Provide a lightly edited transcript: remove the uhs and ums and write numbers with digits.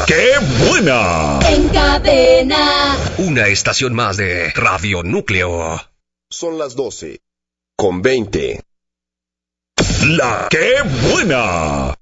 ¡Qué buena! En Cadena. Una estación más de Radio Núcleo. Son las 12:20. ¡La Qué buena!